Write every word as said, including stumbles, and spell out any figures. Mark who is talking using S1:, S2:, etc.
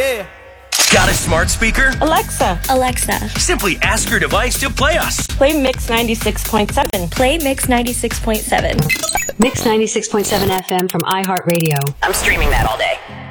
S1: yeah.
S2: Got a smart speaker?
S3: Alexa.
S4: Alexa.
S2: Simply ask your device to play us.
S3: Play Mix ninety-six point seven.
S4: Play Mix ninety-six point seven.
S5: Mix ninety-six point seven F M from iHeartRadio.
S6: I'm streaming that all day.